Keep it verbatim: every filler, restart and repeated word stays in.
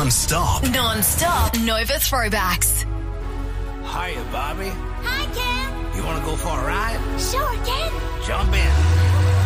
Non-stop. Non-stop Nova throwbacks. Hiya, Bobby. Hi, Ken. You want to go for a ride? Sure, Ken. Jump in.